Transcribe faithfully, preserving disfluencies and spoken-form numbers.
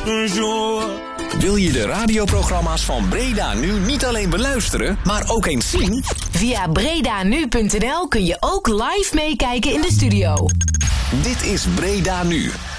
un jour. Wil je de radioprogramma's van Breda Nu niet alleen beluisteren, maar ook eens zien? Via bredanu punt n l kun je ook live meekijken in de studio. Dit is Breda Nu.